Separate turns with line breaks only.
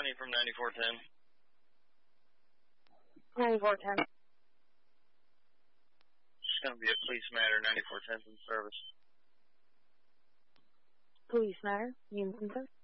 County from 9410.
9410.
It's going to be a police matter, 9410's in service.
Police matter, units in service.